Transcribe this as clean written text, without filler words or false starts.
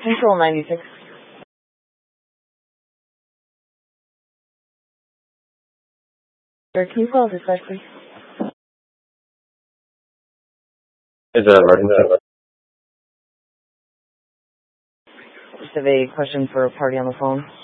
Control 96. Sir, can you call dispatch, please? Is that emergency? Just have a question for a party on the phone.